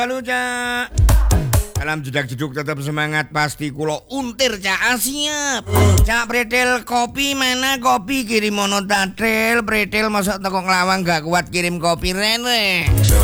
Halo Cak. Dalam jedak-jeduk tetap semangat pasti kulo untir Cak. Siap. Cak pretel kopi mana kopi kirim mono tatel pretel masuk teko nglawang gak kuat kirim kopi rene.